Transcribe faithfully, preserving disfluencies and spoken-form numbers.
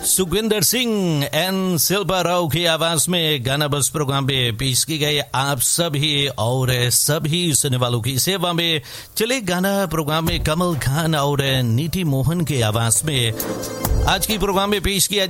Sukhvinder Singh and Shilpa Rao की आवाज में गाना बस प्रोग्राम में पेश की गई आप सभी और सभी सुनने वालों की सेवा में चले गाना प्रोग्राम में कमल खान और नीति मोहन के आवाज में आज की प्रोग्राम में पेश किया